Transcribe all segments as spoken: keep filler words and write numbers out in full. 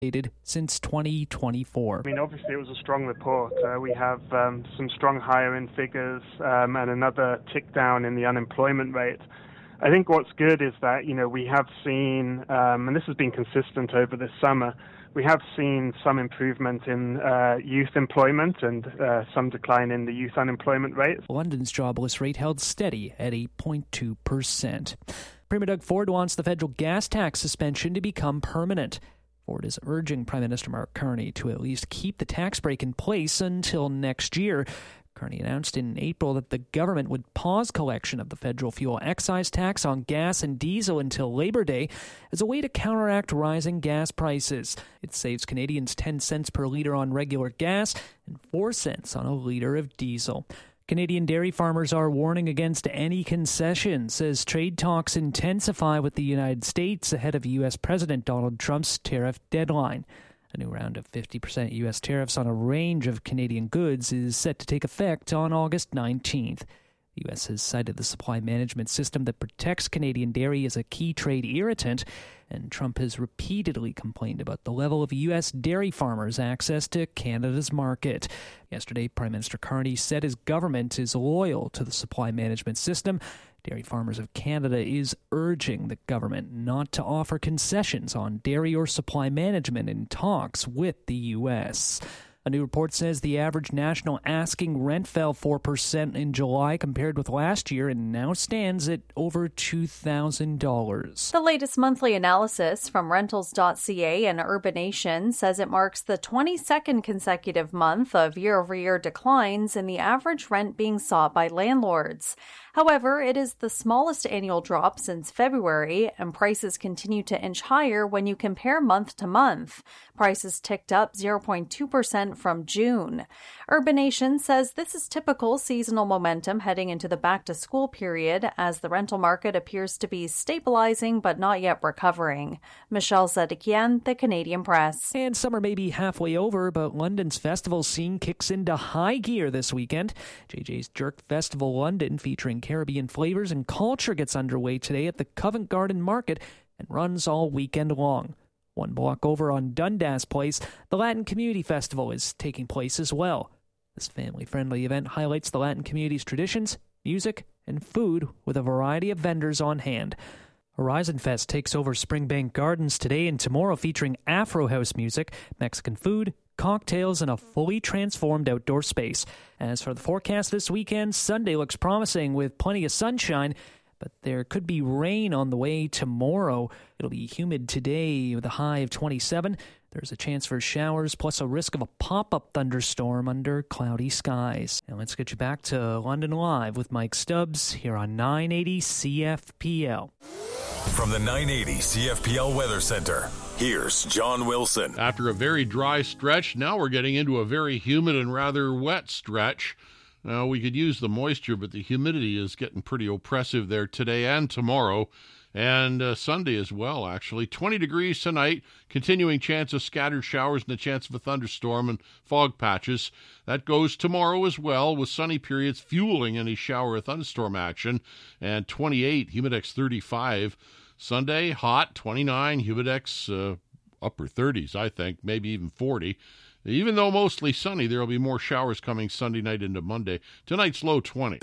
since twenty twenty-four. I mean, obviously it was a strong report. Uh, we have um, some strong hiring figures um, and another tick down in the unemployment rate. I think what's good is that, you know, we have seen, um, and this has been consistent over this summer, we have seen some improvement in uh, youth employment and uh, some decline in the youth unemployment rate. London's jobless rate held steady at eight point two percent. Premier Doug Ford wants the federal gas tax suspension to become permanent. Ford is urging Prime Minister Mark Carney to at least keep the tax break in place until next year. Carney announced in April that the government would pause collection of the federal fuel excise tax on gas and diesel until Labor Day as a way to counteract rising gas prices. It saves Canadians ten cents per litre on regular gas and four cents on a litre of diesel. Canadian dairy farmers are warning against any concessions as trade talks intensify with the United States ahead of U S. President Donald Trump's tariff deadline. A new round of fifty percent U S tariffs on a range of Canadian goods is set to take effect on August nineteenth. The U S has cited the supply management system that protects Canadian dairy as a key trade irritant, and Trump has repeatedly complained about the level of U S dairy farmers' access to Canada's market. Yesterday, Prime Minister Carney said his government is loyal to the supply management system. Dairy Farmers of Canada is urging the government not to offer concessions on dairy or supply management in talks with the U S. A new report says the average national asking rent fell four percent in July compared with last year and now stands at over two thousand dollars. The latest monthly analysis from rentals dot c a and Urbanation says it marks the twenty-second consecutive month of year-over-year declines in the average rent being sought by landlords. However, it is the smallest annual drop since February, and prices continue to inch higher when you compare month to month. Prices ticked up zero point two percent from June. Urbanation says this is typical seasonal momentum heading into the back-to-school period as the rental market appears to be stabilizing but not yet recovering. Michelle Zedekian, The Canadian Press. And summer may be halfway over, but London's festival scene kicks into high gear this weekend. J J's Jerk Festival London, featuring Caribbean flavors and culture, gets underway today at the Covent Garden Market and runs all weekend long. One block over on Dundas Place, the Latin Community Festival is taking place as well. This family-friendly event highlights the Latin community's traditions, music, and food with a variety of vendors on hand. Horizon Fest takes over Springbank Gardens today and tomorrow, featuring Afro house music, Mexican food, cocktails, and a fully transformed outdoor space. As for the forecast this weekend, Sunday looks promising with plenty of sunshine, but there could be rain on the way tomorrow. It'll be humid today with a high of twenty-seven. There's a chance for showers plus a risk of a pop-up thunderstorm under cloudy skies. Now let's get you back to London Live with Mike Stubbs here on nine eighty C F P L. From the nine eighty C F P L Weather Center, here's John Wilson. After a very dry stretch, now we're getting into a very humid and rather wet stretch. Now, we could use the moisture, but the humidity is getting pretty oppressive there today and tomorrow, and uh, Sunday as well, actually. twenty degrees tonight, continuing chance of scattered showers and a chance of a thunderstorm and fog patches. That goes tomorrow as well, with sunny periods fueling any shower or thunderstorm action, and twenty-eight, humidex thirty-five. Sunday, hot, twenty-nine, humidex uh, upper thirties, I think, maybe even forty. Even though mostly sunny, there will be more showers coming Sunday night into Monday. Tonight's low twenty.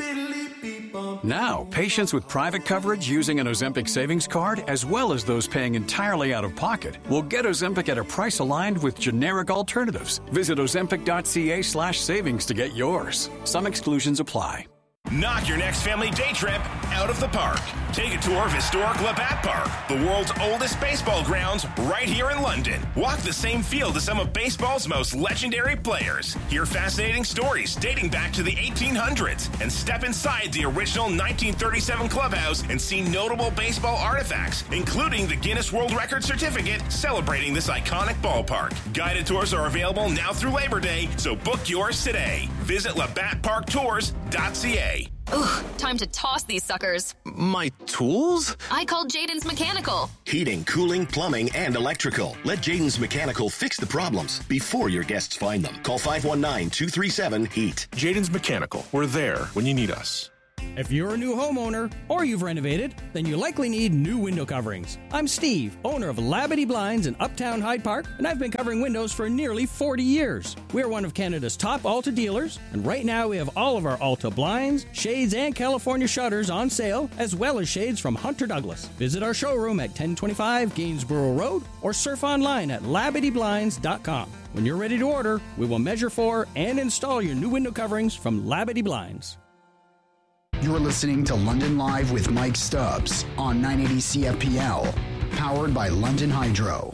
Now, patients with private coverage using an Ozempic savings card, as well as those paying entirely out of pocket, will get Ozempic at a price aligned with generic alternatives. Visit ozempic dot c a slash savings to get yours. Some exclusions apply. Knock your next family day trip out of the park. Take a tour of historic Labatt Park, the world's oldest baseball grounds, right here in London. Walk the same field as some of baseball's most legendary players. Hear fascinating stories dating back to the eighteen hundreds and step inside the original nineteen thirty-seven clubhouse and see notable baseball artifacts, including the Guinness World Record certificate celebrating this iconic ballpark. Guided tours are available now through Labor Day, so book yours today. Visit labatt park tours dot c a. Ugh, time to toss these suckers. My tools? I called Jaden's Mechanical. Heating, cooling, plumbing, and electrical. Let Jaden's Mechanical fix the problems before your guests find them. Call five one nine, two three seven, HEAT. Jaden's Mechanical. We're there when you need us. If you're a new homeowner or you've renovated, then you likely need new window coverings. I'm Steve, owner of Labadee Blinds in Uptown Hyde Park, and I've been covering windows for nearly forty years. We're one of Canada's top Alta dealers, and right now we have all of our Alta blinds, shades, and California shutters on sale, as well as shades from Hunter Douglas. Visit our showroom at ten twenty-five Gainsborough Road or surf online at labadee blinds dot com. When you're ready to order, we will measure for and install your new window coverings from Labadee Blinds. You're listening to London Live with Mike Stubbs on nine eighty C F P L, powered by London Hydro.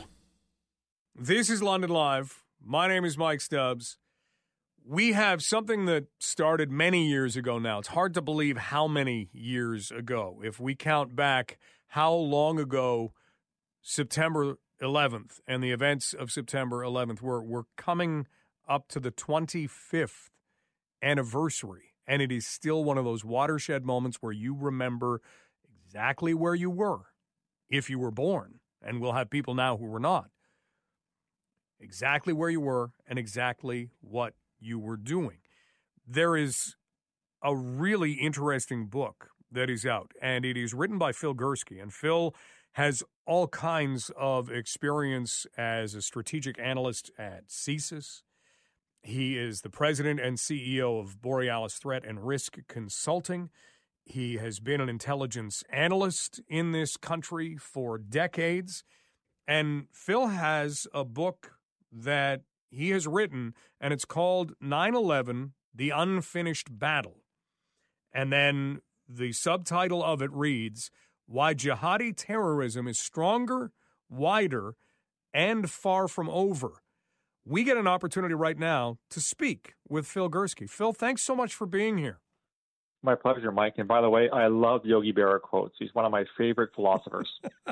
This is London Live. My name is Mike Stubbs. We have something that started many years ago now. It's hard to believe how many years ago. If we count back how long ago September eleventh and the events of September eleventh were, we're coming up to the twenty-fifth anniversary. And it is still one of those watershed moments where you remember exactly where you were if you were born. And we'll have people now who were not. Exactly where you were and exactly what you were doing. There is a really interesting book that is out, and it is written by Phil Gursky. And Phil has all kinds of experience as a strategic analyst at CSIS. He is the president and C E O of Borealis Threat and Risk Consulting. He has been an intelligence analyst in this country for decades. And Phil has a book that he has written, and it's called nine eleven, The Unfinished Battle. And then the subtitle of it reads, Why Jihadi Terrorism is Stronger, Wider, and Far From Over. We get an opportunity right now to speak with Phil Gursky. Phil, thanks so much for being here. My pleasure, Mike. And by the way, I love Yogi Berra quotes. He's one of my favorite philosophers.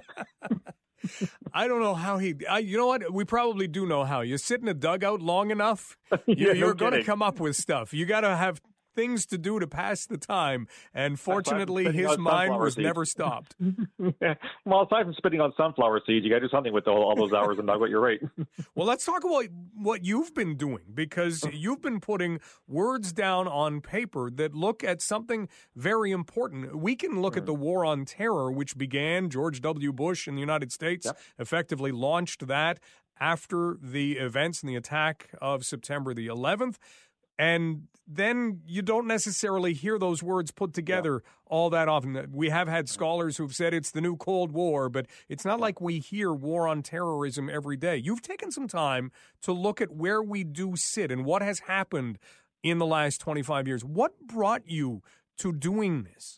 I don't know how he, I, you know what? We probably do know how. You sit in a dugout long enough, yeah, you, you're no going to come up kidding. with stuff. You got to have things to do to pass the time. And fortunately, Spitting his on mind was seeds. never stopped. Well, aside from spitting on sunflower seeds, you got to do something with all, all those hours in Dugout. You're right. Well, let's talk about what you've been doing, because you've been putting words down on paper that look at something very important. We can look mm. at the war on terror, which began George W. Bush in the United States, yep. effectively launched that after the events and the attack of September the eleventh. And then you don't necessarily hear those words put together yeah. all that often. We have had scholars who've said it's the new Cold War, but it's not like we hear war on terrorism every day. You've taken some time to look at where we do sit and what has happened in the last twenty-five years. What brought you to doing this?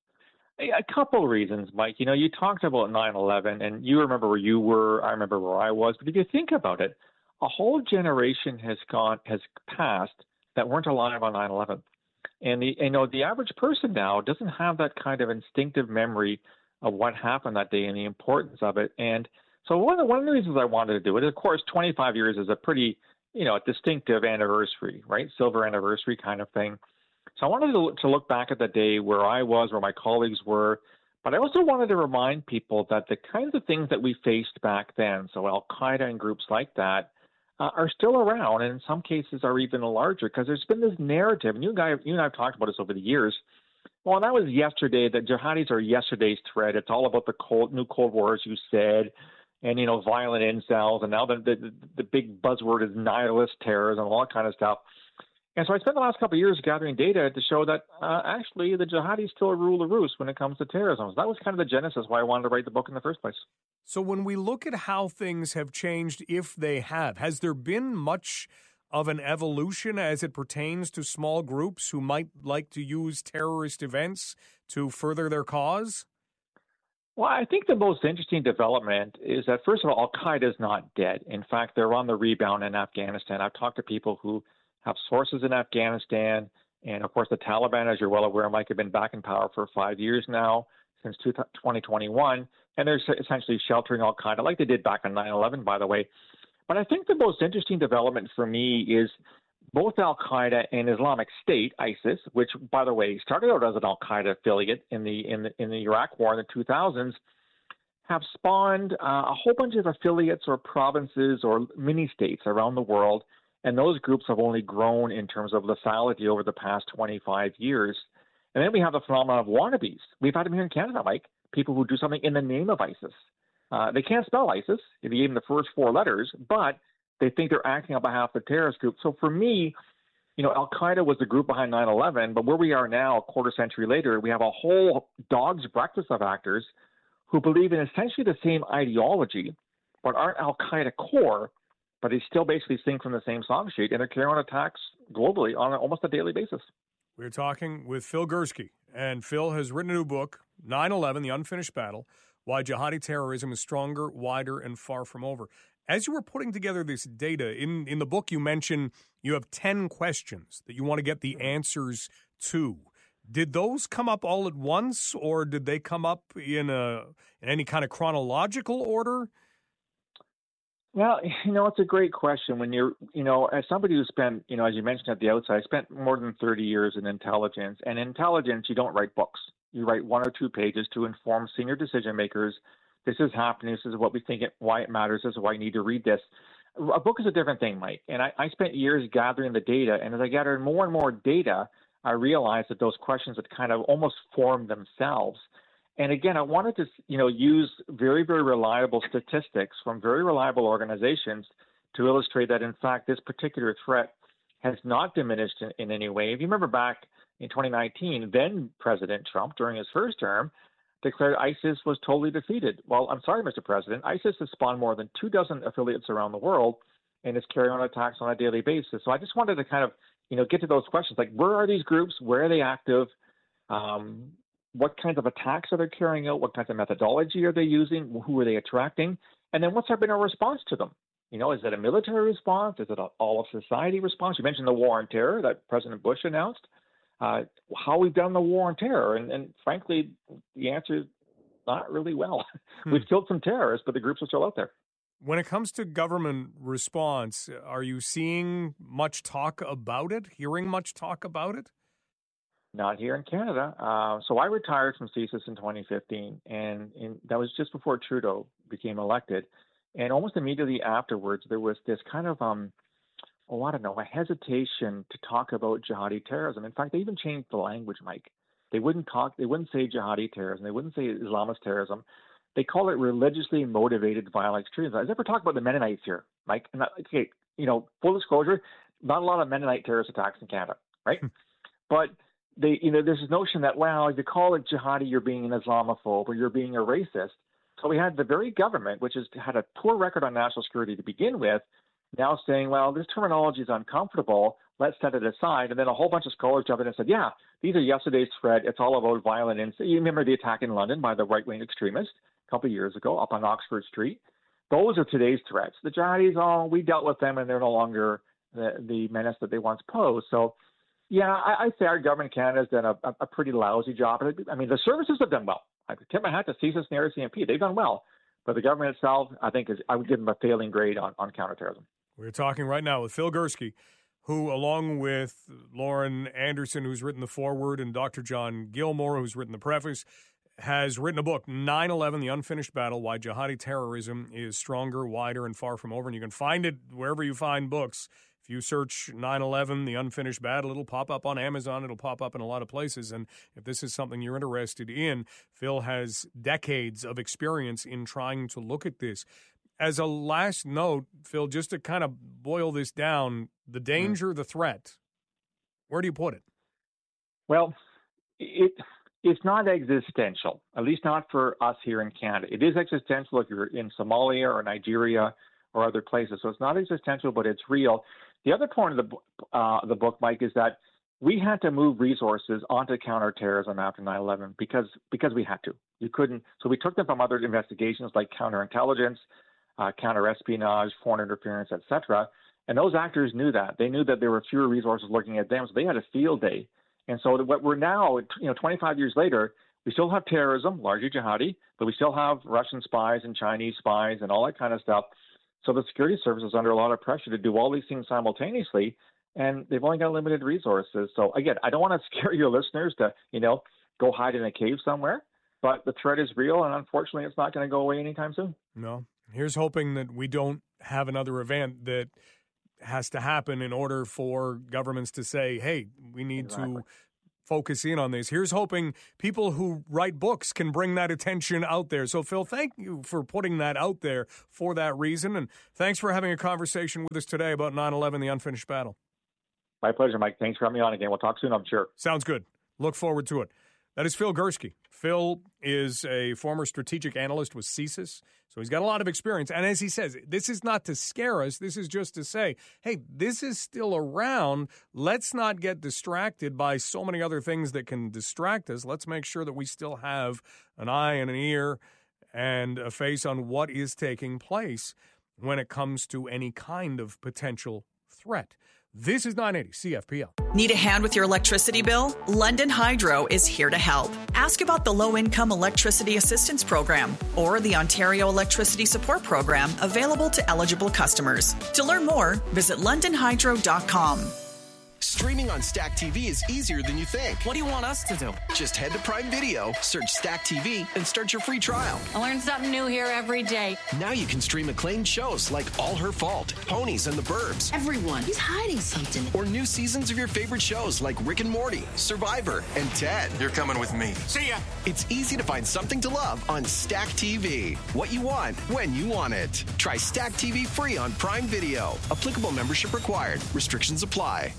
A couple of reasons, Mike. You know, you talked about nine eleven, and you remember where you were. I remember where I was. But if you think about it, a whole generation has gone, has passed that weren't alive on nine eleven. And the, you know, the average person now doesn't have that kind of instinctive memory of what happened that day and the importance of it. And so one of, one of the reasons I wanted to do it, of course, twenty-five years is a pretty, you know, a distinctive anniversary, right? Silver anniversary kind of thing. So I wanted to, to look back at the day where I was, where my colleagues were, but I also wanted to remind people that the kinds of things that we faced back then, so Al-Qaeda and groups like that, Uh, are still around, and in some cases are even larger, because there's been this narrative, and you, guy, you and I have talked about this over the years. Well, that was yesterday, that jihadis are yesterday's threat. It's all about the cold, new Cold War, as you said, and, you know, violent incels, and now the, the, the big buzzword is nihilist terrorism and all that kind of stuff. And so I spent the last couple of years gathering data to show that uh, actually the jihadis still rule the roost when it comes to terrorism. So that was kind of the genesis why I wanted to write the book in the first place. So when we look at how things have changed, if they have, has there been much of an evolution as it pertains to small groups who might like to use terrorist events to further their cause? Well, I think the most interesting development is that, first of all, Al-Qaeda is not dead. In fact, they're on the rebound in Afghanistan. I've talked to people who have sources in Afghanistan. And, of course, the Taliban, as you're well aware, Mike, have been back in power for five years now, since twenty twenty-one. And they're essentially sheltering Al-Qaeda, like they did back on nine eleven, by the way. But I think the most interesting development for me is both Al-Qaeda and Islamic State, ISIS, which, by the way, started out as an Al-Qaeda affiliate in the in the, in the Iraq War in the two thousands, have spawned uh, a whole bunch of affiliates or provinces or mini-states around the world. And those groups have only grown in terms of lethality over the past twenty-five years. And then we have the phenomenon of wannabes. We've had them here in Canada, Mike, people who do something in the name of ISIS. Uh, they can't spell ISIS if you gave them the first four letters, but they think they're acting on behalf of the terrorist group. So for me, you know, Al-Qaeda was the group behind nine eleven, but where we are now, a quarter century later, we have a whole dog's breakfast of actors who believe in essentially the same ideology, but aren't Al-Qaeda core, but they still basically sing from the same song sheet, and they're carrying on attacks globally on almost a daily basis. We're talking with Phil Gursky, and Phil has written a new book, nine eleven, The Unfinished Battle, Why Jihadi Terrorism is Stronger, Wider, and Far From Over. As you were putting together this data, in, in the book you mentioned you have ten questions that you want to get the answers to. Did those come up all at once, or did they come up in, a, in any kind of chronological order? Well, you know, it's a great question. When you're, you know, as somebody who spent, you know, as you mentioned at the outset, I spent more than thirty years in intelligence. And in intelligence, you don't write books. You write one or two pages to inform senior decision makers. This is happening. This is what we think, it, why it matters. This is why you need to read this. A book is a different thing, Mike. And I, I spent years gathering the data. And as I gathered more and more data, I realized that those questions had kind of almost formed themselves. And again, I wanted to, you know, use very, very reliable statistics from very reliable organizations to illustrate that, in fact, this particular threat has not diminished in, in any way. If you remember back in twenty nineteen, then President Trump, during his first term, declared ISIS was totally defeated. Well, I'm sorry, Mister President, ISIS has spawned more than two dozen affiliates around the world and is carrying on attacks on a daily basis. So I just wanted to kind of, you know, get to those questions, like where are these groups? Where are they active? Um, what kinds of attacks are they carrying out? What kinds of methodology are they using? Who are they attracting? And then what's been our response to them? You know, is it a military response? Is it an all-of-society response? You mentioned the war on terror that President Bush announced. Uh, how we've done the war on terror. And, and frankly, the answer is not really well. Hmm. We've killed some terrorists, but the groups are still out there. When it comes to government response, are you seeing much talk about it, hearing much talk about it? Not here in Canada. Uh, so I retired from C S I S in twenty fifteen, and in, that was just before Trudeau became elected. And almost immediately afterwards, there was this kind of um, oh, I don't know, a hesitation to talk about jihadi terrorism. In fact, they even changed the language, Mike. They wouldn't talk, they wouldn't say jihadi terrorism. They wouldn't say Islamist terrorism. They call it religiously motivated violent extremism. I never talk about the Mennonites here, Mike. And that, okay, you know, full disclosure, not a lot of Mennonite terrorist attacks in Canada, right? But they, you know, there's this notion that, well, if you call it jihadi, you're being an Islamophobe or you're being a racist. So we had the very government, which has had a poor record on national security to begin with, now saying, well, this terminology is uncomfortable, let's set it aside. And then a whole bunch of scholars jumped in and said, yeah, these are yesterday's threat. It's all about violent incidents. You remember the attack in London by the right-wing extremists a couple of years ago up on Oxford Street? Those are today's threats. The jihadis, oh, we dealt with them and they're no longer the, the menace that they once posed. So, yeah, I, I say our government in Canada has done a, a pretty lousy job. I mean, the services have done well. I tip my hat to C S I S and the R C M P. They've done well. But the government itself, I think, is I would give them a failing grade on, on counterterrorism. We're talking right now with Phil Gursky, who, along with Lauren Anderson, who's written the foreword, and Doctor John Gilmore, who's written the preface, has written a book, nine eleven, The Unfinished Battle, Why Jihadi Terrorism is Stronger, Wider, and Far From Over. And you can find it wherever you find books. If you search nine eleven, The Unfinished Battle, it'll pop up on Amazon. It'll pop up in a lot of places. And if this is something you're interested in, Phil has decades of experience in trying to look at this. As a last note, Phil, just to kind of boil this down, the danger, mm. the threat, where do you put it? Well, it it's not existential, at least not for us here in Canada. It is existential if you're in Somalia or Nigeria or other places. So it's not existential, but it's real. The other point of the, uh, the book, Mike, is that we had to move resources onto counterterrorism after nine eleven because because we had to. You couldn't. So we took them from other investigations like counterintelligence, Uh, counter-espionage, foreign interference, et cetera. And those actors knew that. They knew that there were fewer resources looking at them, so they had a field day. And so what we're now, you know, twenty-five years later, we still have terrorism, largely jihadi, but we still have Russian spies and Chinese spies and all that kind of stuff. So the security service is under a lot of pressure to do all these things simultaneously, and they've only got limited resources. So again, I don't want to scare your listeners to, you know, go hide in a cave somewhere, but the threat is real, and unfortunately, it's not going to go away anytime soon. No. Here's hoping that we don't have another event that has to happen in order for governments to say, hey, we need exactly. to focus in on this. Here's hoping people who write books can bring that attention out there. So, Phil, thank you for putting that out there for that reason. And thanks for having a conversation with us today about nine eleven, the unfinished battle. My pleasure, Mike. Thanks for having me on again. We'll talk soon, I'm sure. Sounds good. Look forward to it. That is Phil Gursky. Phil is a former strategic analyst with CSIS, so he's got a lot of experience. And as he says, this is not to scare us. This is just to say, hey, this is still around. Let's not get distracted by so many other things that can distract us. Let's make sure that we still have an eye and an ear and a face on what is taking place when it comes to any kind of potential threat. This is nine eighty C F P L. Need a hand with your electricity bill? London Hydro is here to help. Ask about the Low-Income Electricity Assistance Program or the Ontario Electricity Support Program available to eligible customers. To learn more, visit london hydro dot com. Streaming on Stack T V is easier than you think. What do you want us to do? Just head to Prime Video, search Stack T V, and start your free trial. I learn something new here every day. Now you can stream acclaimed shows like All Her Fault, Ponies and the Burbs. Everyone, he's hiding something. Or new seasons of your favorite shows like Rick and Morty, Survivor, and Ted. You're coming with me. See ya! It's easy to find something to love on Stack T V. What you want, when you want it. Try Stack T V free on Prime Video. Applicable membership required. Restrictions apply.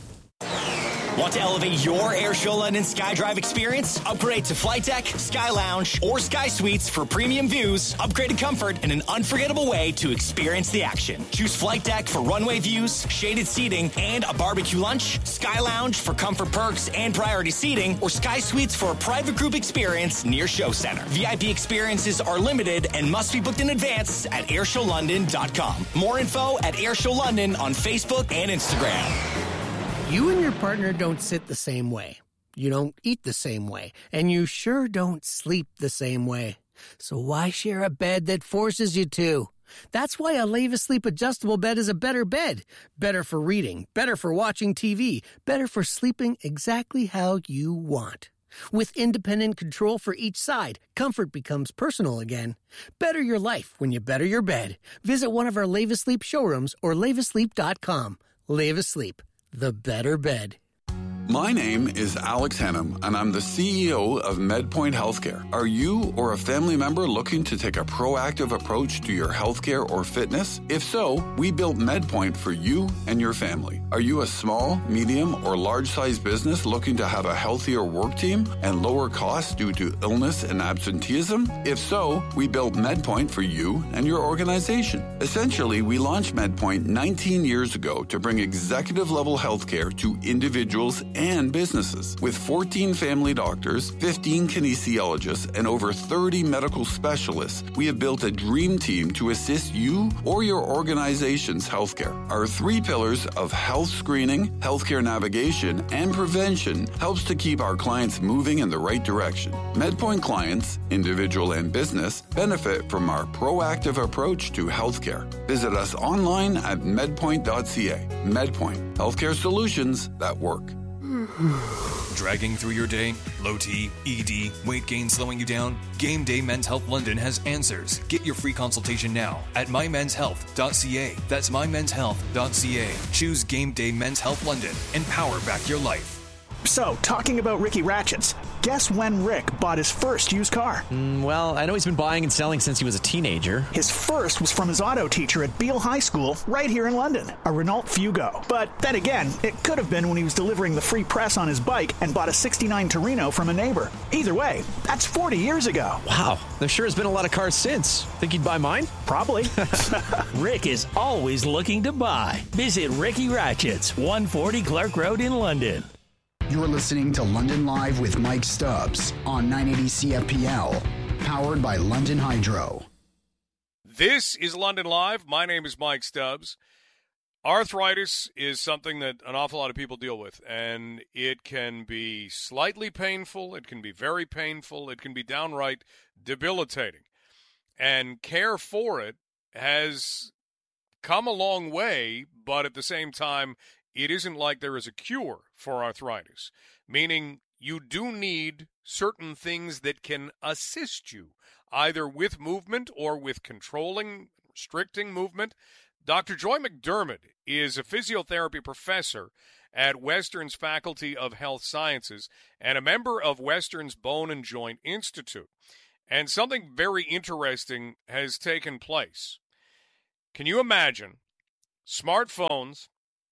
Want to elevate your Airshow London SkyDrive experience? Upgrade to Flight Deck, Sky Lounge, or Sky Suites for premium views, upgraded comfort, and an unforgettable way to experience the action. Choose Flight Deck for runway views, shaded seating, and a barbecue lunch, Sky Lounge for comfort perks and priority seating, or Sky Suites for a private group experience near Show Center. V I P experiences are limited and must be booked in advance at airshow london dot com. More info at Airshow London on Facebook and Instagram. You and your partner don't sit the same way. You don't eat the same way. And you sure don't sleep the same way. So why share a bed that forces you to? That's why a Leva Sleep adjustable bed is a better bed. Better for reading, better for watching T V, better for sleeping exactly how you want. With independent control for each side, comfort becomes personal again. Better your life when you better your bed. Visit one of our Leva Sleep showrooms or leva sleep dot com. Leva Sleep. The better bed. My name is Alex Hannum, and I'm the C E O of MedPoint Healthcare. Are you or a family member looking to take a proactive approach to your healthcare or fitness? If so, we built MedPoint for you and your family. Are you a small, medium, or large-sized business looking to have a healthier work team and lower costs due to illness and absenteeism? If so, we built MedPoint for you and your organization. Essentially, we launched MedPoint nineteen years ago to bring executive-level healthcare to individuals and businesses. With fourteen family doctors, fifteen kinesiologists, and over thirty medical specialists, we have built a dream team to assist you or your organization's healthcare. Our three pillars of health screening, healthcare navigation, and prevention helps to keep our clients moving in the right direction. MedPoint clients, individual and business, benefit from our proactive approach to healthcare. Visit us online at medpoint dot c a. MedPoint, healthcare solutions that work. Dragging through your day? Low T, E D, weight gain slowing you down? Game Day Men's Health London has answers. Get your free consultation now at my mens health dot c a. That's my mens health dot c a. Choose Game Day Men's Health London and power back your life. So, talking about Ricky Ratchets, guess when Rick bought his first used car? Mm, well, I know he's been buying and selling since he was a teenager. His first was from his auto teacher at Beale High School, right here in London, a Renault Fugo. But then again, it could have been when he was delivering the free press on his bike and bought a sixty-nine Torino from a neighbor. Either way, that's forty years ago. Wow, there sure has been a lot of cars since. Think he'd buy mine? Probably. Rick is always looking to buy. Visit Ricky Ratchets, one forty Clark Road in London. You're listening to London Live with Mike Stubbs on nine eighty C F P L, powered by London Hydro. This is London Live. My name is Mike Stubbs. Arthritis is something that an awful lot of people deal with, and it can be slightly painful, it can be very painful, it can be downright debilitating. And care for it has come a long way, but at the same time, it isn't like there is a cure for arthritis, meaning you do need certain things that can assist you, either with movement or with controlling, restricting movement. Doctor Joy McDermott is a physiotherapy professor at Western's Faculty of Health Sciences and a member of Western's Bone and Joint Institute. And something very interesting has taken place. Can you imagine smartphones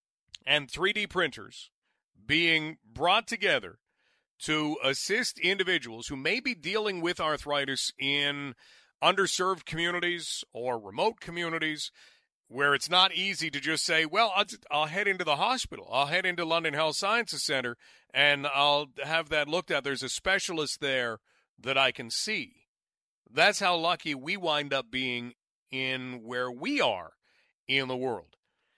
and three D printers being brought together to assist individuals who may be dealing with arthritis in underserved communities or remote communities where it's not easy to just say, well, I'll, I'll head into the hospital. I'll head into London Health Sciences Center, and I'll have that looked at. There's a specialist there that I can see. That's how lucky we wind up being in where we are in the world.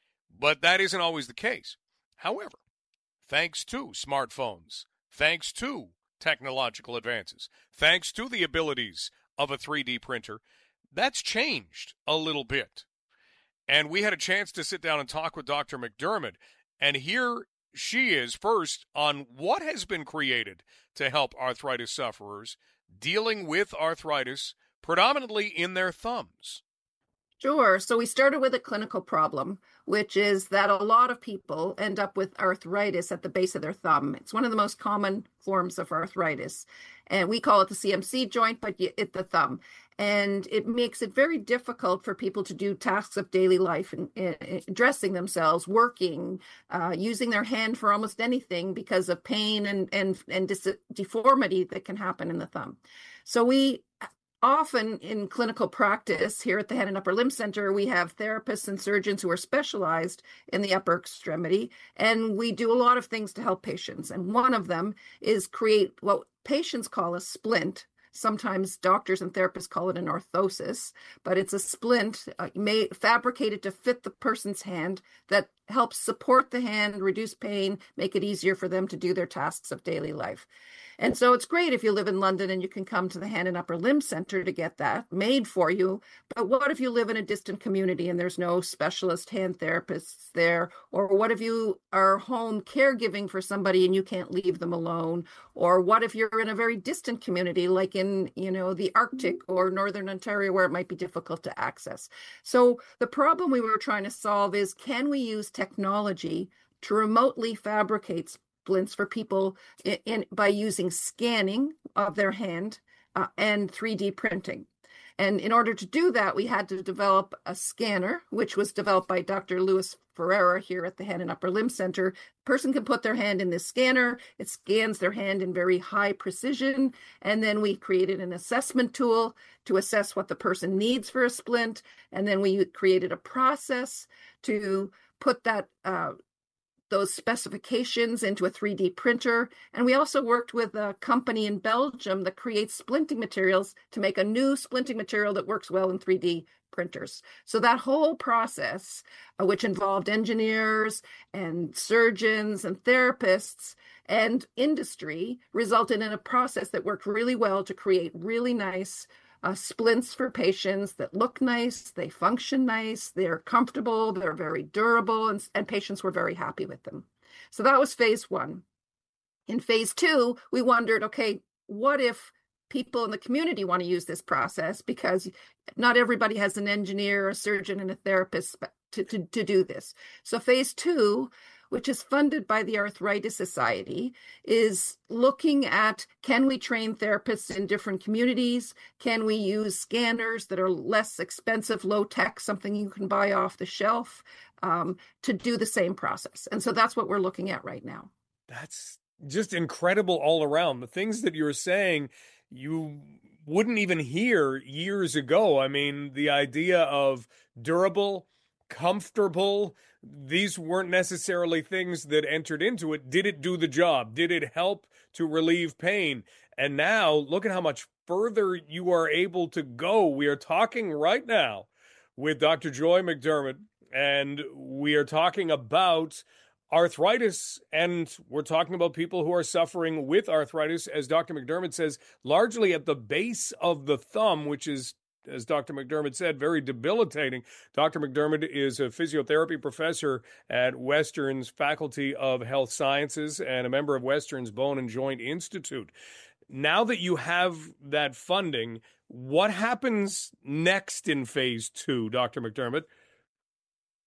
But that isn't always the case. However, thanks to smartphones, thanks to technological advances, thanks to the abilities of a three D printer, that's changed a little bit. And we had a chance to sit down and talk with Doctor McDermott, and here she is first on what has been created to help arthritis sufferers dealing with arthritis, predominantly in their thumbs. Sure. So we started with a clinical problem, which is that a lot of people end up with arthritis at the base of their thumb. It's one of the most common forms of arthritis. And we call it the C M C joint, but it's the thumb. And it makes it very difficult for people to do tasks of daily life and, and dressing themselves, working, uh, using their hand for almost anything because of pain and, and, and dis- deformity that can happen in the thumb. So we often in clinical practice here at the Head and Upper Limb Center, we have therapists and surgeons who are specialized in the upper extremity, and we do a lot of things to help patients. And one of them is create what patients call a splint. Sometimes doctors and therapists call it an orthosis, but it's a splint uh, made, fabricated to fit the person's hand that helps support the hand, reduce pain, make it easier for them to do their tasks of daily life. And so it's great if you live in London and you can come to the Hand and Upper Limb Center to get that made for you. But what if you live in a distant community and there's no specialist hand therapists there? Or what if you are home caregiving for somebody and you can't leave them alone? Or what if you're in a very distant community, like in, you know, the Arctic or Northern Ontario, where it might be difficult to access? So the problem we were trying to solve is, can we use technology to remotely fabricate splints for people in, in by using scanning of their hand uh, and three D printing. And in order to do that, we had to develop a scanner, which was developed by Doctor Louis Ferreira here at the Head and Upper Limb Center. A person can put their hand in this scanner. It scans their hand in very high precision. And then we created an assessment tool to assess what the person needs for a splint. And then we created a process to put that uh, those specifications into a three D printer. And we also worked with a company in Belgium that creates splinting materials to make a new splinting material that works well in three D printers. So that whole process, uh, which involved engineers and surgeons and therapists and industry, resulted in a process that worked really well to create really nice Uh, splints for patients that look nice, they function nice, they're comfortable, they're very durable, and, and patients were very happy with them. So that was phase one. In phase two, we wondered, okay, what if people in the community want to use this process? Because not everybody has an engineer, a surgeon, and a therapist to, to, to do this. So phase two, which is funded by the Arthritis Society, is looking at, can we train therapists in different communities? Can we use scanners that are less expensive, low tech, something you can buy off the shelf, um, to do the same process? And so that's what we're looking at right now. That's just incredible all around. The things that you're saying, you wouldn't even hear years ago. I mean, the idea of durable, comfortable, these weren't necessarily things that entered into it. Did it do the job? Did it help to relieve pain? And now look at how much further you are able to go. We are talking right now with Doctor Joy McDermott, and we are talking about arthritis, and we're talking about people who are suffering with arthritis, as Doctor McDermott says, largely at the base of the thumb, which is, as Doctor McDermott said, very debilitating. Doctor McDermott is a physiotherapy professor at Western's Faculty of Health Sciences and a member of Western's Bone and Joint Institute. Now that you have that funding, what happens next in phase two, Doctor McDermott?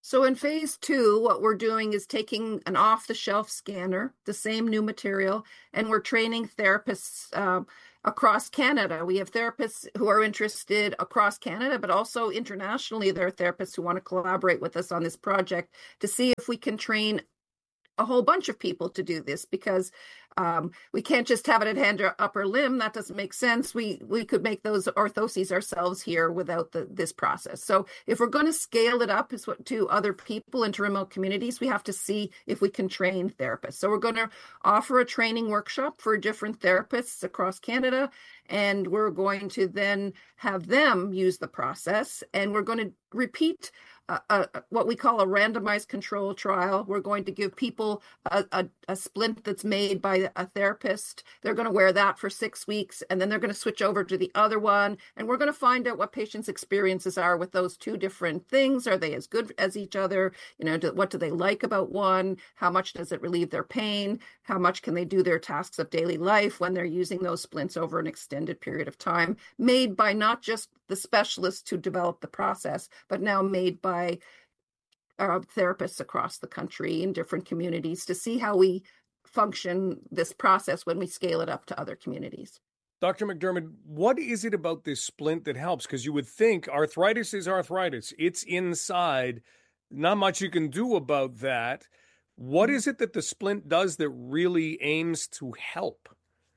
So in phase two, what we're doing is taking an off-the-shelf scanner, the same new material, and we're training therapists uh, across Canada. We have therapists who are interested across Canada, but also internationally, there are therapists who want to collaborate with us on this project to see if we can train a whole bunch of people to do this, because um, we can't just have it at hand or upper limb. That doesn't make sense. We we could make those orthoses ourselves here without the, this process. So if we're going to scale it up is what, to other people into remote communities, we have to see if we can train therapists. So we're going to offer a training workshop for different therapists across Canada, and we're going to then have them use the process, and we're going to repeat Uh, uh, what we call a randomized control trial. We're going to give people a, a, a splint that's made by a therapist. They're going to wear that for six weeks, and then they're going to switch over to the other one. And we're going to find out what patients' experiences are with those two different things. Are they as good as each other? You know, do, what do they like about one? How much does it relieve their pain? How much can they do their tasks of daily life when they're using those splints over an extended period of time, made by not just the specialists who develop the process, but now made by uh, therapists across the country in different communities to see how we function this process when we scale it up to other communities. Doctor McDermott, what is it about this splint that helps? Because you would think arthritis is arthritis. It's inside. Not much you can do about that. What is it that the splint does that really aims to help?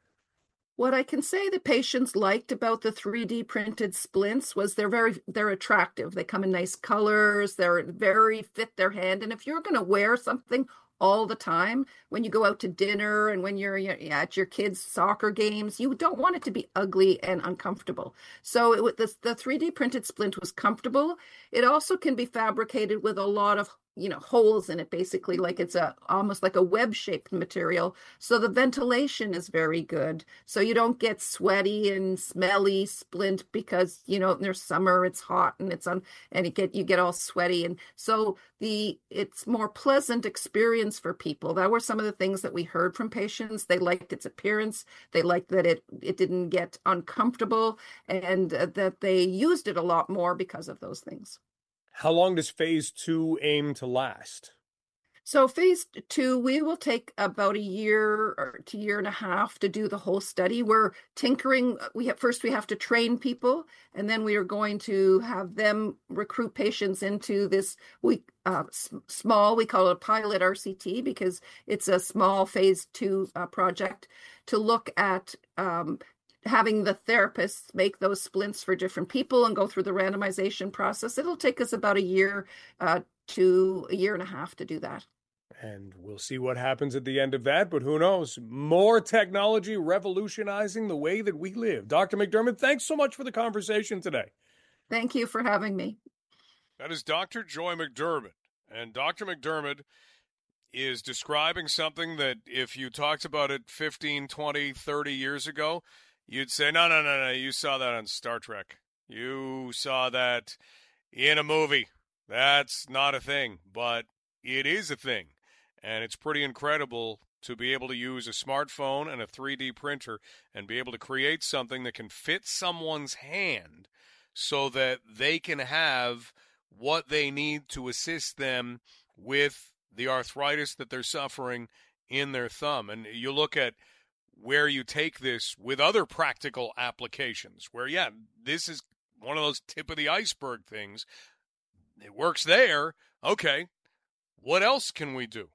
What I can say the patients liked about the three D printed splints was they're very, they're attractive. They come in nice colors. They're very fit their hand. And if you're going to wear something all the time, when you go out to dinner and when you're at your kids' soccer games, you don't want it to be ugly and uncomfortable. So it, the, the three D printed splint was comfortable. It also can be fabricated with a lot of you know, holes in it, basically, like it's a almost like a web-shaped material. So the ventilation is very good. So you don't get sweaty and smelly splint because, you know, in their summer it's hot and it's on, and you get you get all sweaty. And so the it's more pleasant experience for people. That were some of the things that we heard from patients. They liked its appearance. They liked that it it didn't get uncomfortable, and uh, that they used it a lot more because of those things. How long does phase two aim to last? So phase two, we will take about a year or a year and a half to do the whole study. We're tinkering. We have, first we have to train people, and then we are going to have them recruit patients into this we uh, s- small, we call it a pilot R C T because it's a small phase two uh, project to look at um, having the therapists make those splints for different people and go through the randomization process. It'll take us about a year uh, to a year and a half to do that. And we'll see what happens at the end of that, but who knows? More technology revolutionizing the way that we live. Doctor McDermott, thanks so much for the conversation today. Thank you for having me. That is Doctor Joy McDermott. And Doctor McDermott is describing something that if you talked about it fifteen, twenty, thirty years ago, you'd say, no, no, no, no, you saw that on Star Trek. You saw that in a movie. That's not a thing, but it is a thing. And it's pretty incredible to be able to use a smartphone and a three D printer and be able to create something that can fit someone's hand so that they can have what they need to assist them with the arthritis that they're suffering in their thumb. And you look at where you take this with other practical applications where, yeah, this is one of those tip of the iceberg things. It works there. Okay, what else can we do?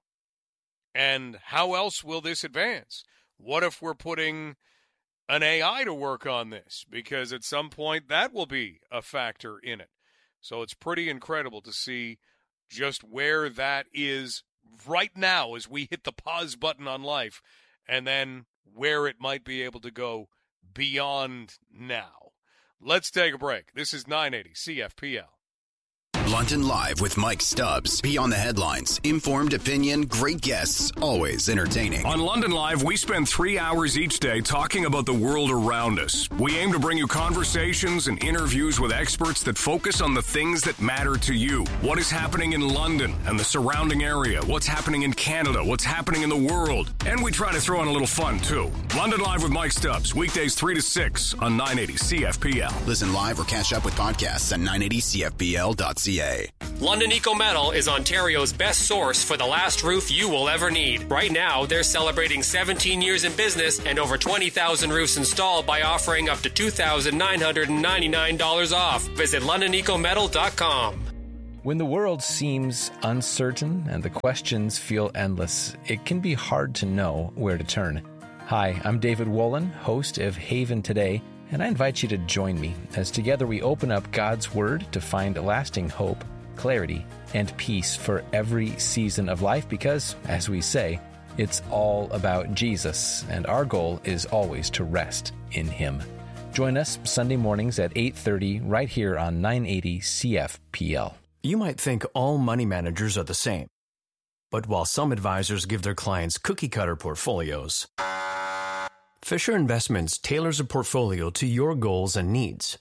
And how else will this advance? What if we're putting an A I to work on this? Because at some point that will be a factor in it. So it's pretty incredible to see just where that is right now as we hit the pause button on life, and then where it might be able to go beyond now. Let's take a break. This is nine eighty C F P L. London Live with Mike Stubbs. Beyond the headlines. Informed opinion, great guests, always entertaining. On London Live, we spend three hours each day talking about the world around us. We aim to bring you conversations and interviews with experts that focus on the things that matter to you. What is happening in London and the surrounding area? What's happening in Canada? What's happening in the world? And we try to throw in a little fun, too. London Live with Mike Stubbs, weekdays three to six on nine eighty C F P L. Listen live or catch up with podcasts at nine eighty C F P L dot C A. A. London Eco Metal is Ontario's best source for the last roof you will ever need. Right now, they're celebrating seventeen years in business and over twenty thousand roofs installed by offering up to two thousand nine hundred ninety-nine dollars off. Visit london eco metal dot com. When the world seems uncertain and the questions feel endless, it can be hard to know where to turn. Hi, I'm David Wolin, host of Haven Today, and I invite you to join me as together we open up God's Word to find lasting hope, clarity, and peace for every season of life because, as we say, it's all about Jesus, and our goal is always to rest in Him. Join us Sunday mornings at eight thirty right here on nine eighty C F P L. You might think all money managers are the same. But while some advisors give their clients cookie-cutter portfolios, Fisher Investments tailors a portfolio to your goals and needs.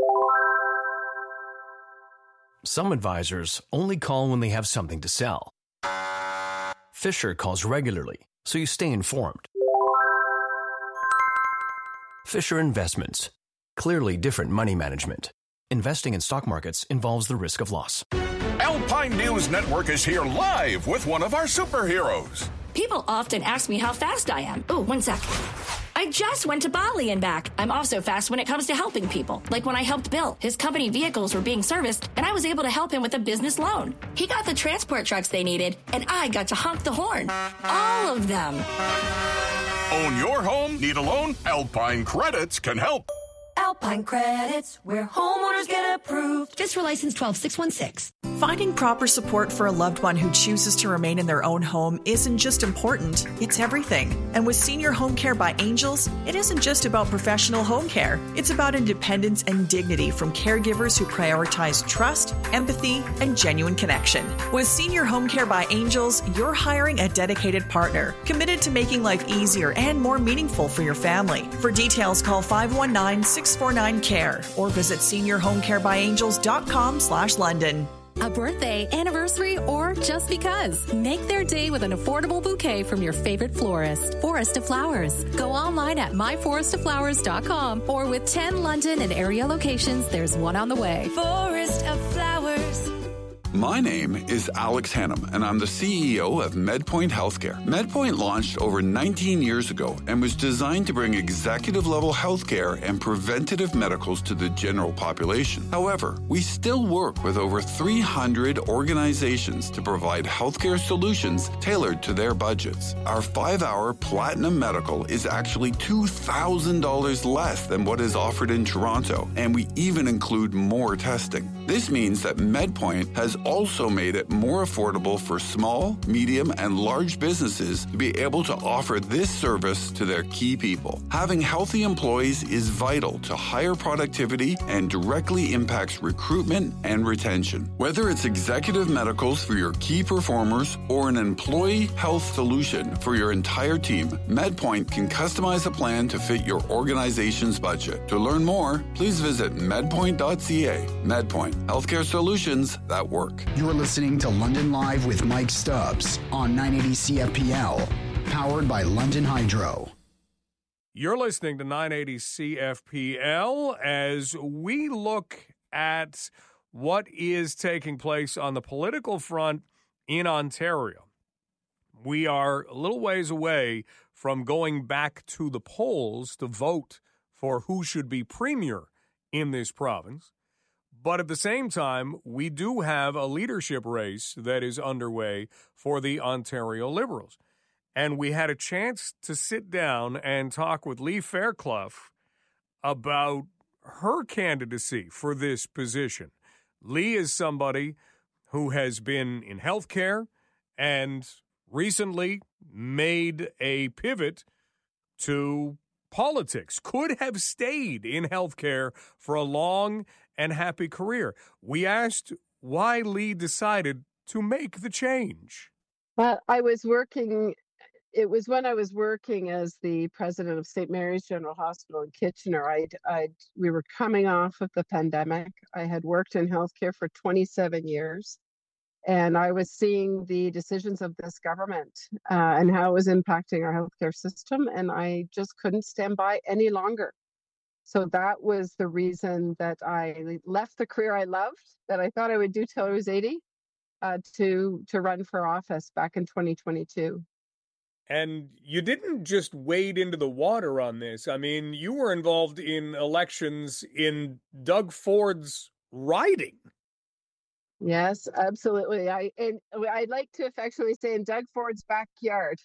Some advisors only call when they have something to sell. Fisher calls regularly, so you stay informed. Fisher Investments. Clearly different money management. Investing in stock markets involves the risk of loss. Alpine News Network is here live with one of our superheroes. People often ask me how fast I am. Oh, one sec. I just went to Bali and back. I'm also fast when it comes to helping people. Like when I helped Bill. His company vehicles were being serviced, and I was able to help him with a business loan. He got the transport trucks they needed, and I got to honk the horn. All of them. Own your home? Need a loan? Alpine Credits can help. Alpine Credits, where homeowners get approved. Fisher License twelve six one six. Finding proper support for a loved one who chooses to remain in their own home isn't just important, it's everything. And with Senior Home Care by Angels, it isn't just about professional home care. It's about independence and dignity from caregivers who prioritize trust, empathy, and genuine connection. With Senior Home Care by Angels, you're hiring a dedicated partner, committed to making life easier and more meaningful for your family. For details, call five one nine, six four nine, C A R E or visit senior home care by angels dot com slash London. A birthday, anniversary, or just because. Make their day with an affordable bouquet from your favorite florist. Forest of Flowers. Go online at my forest of flowers dot com or with ten London and area locations, there's one on the way. Forest of Flowers. My name is Alex Hannum, and I'm the C E O of MedPoint Healthcare. MedPoint launched over nineteen years ago and was designed to bring executive-level healthcare and preventative medicals to the general population. However, we still work with over three hundred organizations to provide healthcare solutions tailored to their budgets. Our five-hour Platinum Medical is actually two thousand dollars less than what is offered in Toronto, and we even include more testing. This means that MedPoint has also made it more affordable for small, medium, and large businesses to be able to offer this service to their key people. Having healthy employees is vital to higher productivity and directly impacts recruitment and retention. Whether it's executive medicals for your key performers or an employee health solution for your entire team, MedPoint can customize a plan to fit your organization's budget. To learn more, please visit medpoint dot c a. MedPoint, healthcare solutions that work. You're listening to London Live with Mike Stubbs on nine eighty C F P L, powered by London Hydro. You're listening to nine eighty C F P L as we look at what is taking place on the political front in Ontario. We are a little ways away from going back to the polls to vote for who should be premier in this province. But at the same time, we do have a leadership race that is underway for the Ontario Liberals. And we had a chance to sit down and talk with Lee Fairclough about her candidacy for this position. Lee is somebody who has been in healthcare and recently made a pivot to politics, could have stayed in healthcare for a long and happy career. We asked why Lee decided to make the change. Well, I was working, it was when I was working as the president of Saint Mary's General Hospital in Kitchener. I'd, I'd, we were coming off of the pandemic. I had worked in healthcare for twenty-seven years, and I was seeing the decisions of this government uh, and how it was impacting our healthcare system, and I just couldn't stand by any longer. So that was the reason that I left the career I loved, that I thought I would do till I was eighty, uh, to to run for office back in twenty twenty-two. And you didn't just wade into the water on this. I mean, you were involved in elections in Doug Ford's riding. Yes, absolutely. I and I'd like to affectionately say in Doug Ford's backyard.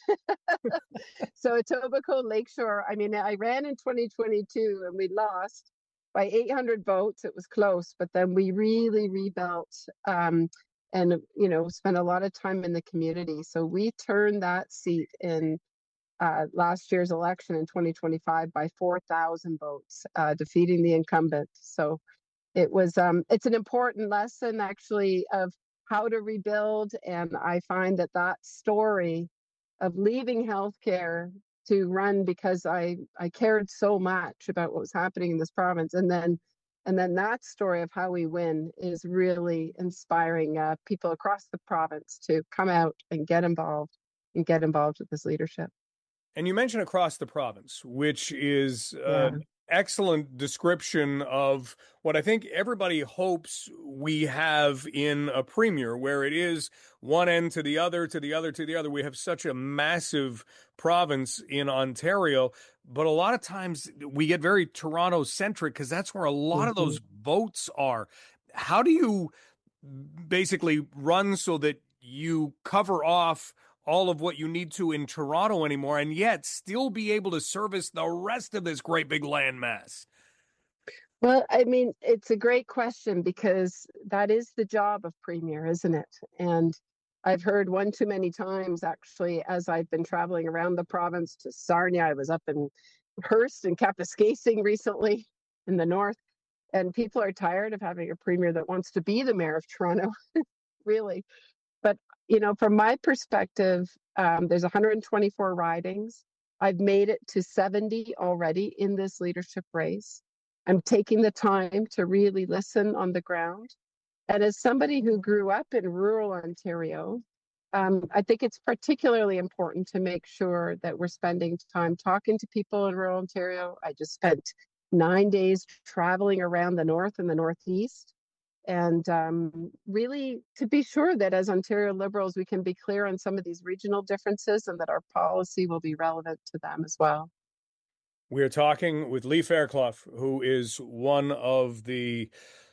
So Etobicoke Lakeshore, I mean, I ran in twenty twenty-two and we lost by eight hundred votes. It was close, but then we really rebuilt um, and, you know, spent a lot of time in the community. So we turned that seat in uh, last year's election in twenty twenty-five by four thousand votes, uh, defeating the incumbent. So it was, um, it's an important lesson actually of how to rebuild. And I find that that story of leaving healthcare to run because I, I cared so much about what was happening in this province. And then, and then that story of how we win is really inspiring uh, people across the province to come out and get involved and get involved with this leadership. And you mentioned across the province, which is uh, Yeah. excellent description of what I think everybody hopes we have in a premier, where it is one end to the other, to the other, to the other. We have such a massive province in Ontario, but a lot of times we get very Toronto-centric because that's where a lot mm-hmm. of those votes are. How do you basically run so that you cover off all of what you need to in Toronto anymore, and yet still be able to service the rest of this great big landmass? Well, I mean, it's a great question because that is the job of premier, isn't it? And I've heard one too many times, actually, as I've been traveling around the province to Sarnia. I was up in Hearst and Kapuskasing recently in the north, and people are tired of having a premier that wants to be the mayor of Toronto, really. But you know, from my perspective, um, there's one hundred twenty-four ridings. I've made it to seventy already in this leadership race. I'm taking the time to really listen on the ground. And as somebody who grew up in rural Ontario, um, I think it's particularly important to make sure that we're spending time talking to people in rural Ontario. I just spent nine days traveling around the north and the northeast. And um, really to be sure that as Ontario Liberals, we can be clear on some of these regional differences and that our policy will be relevant to them as well. We are talking with Lee Fairclough, who is one of the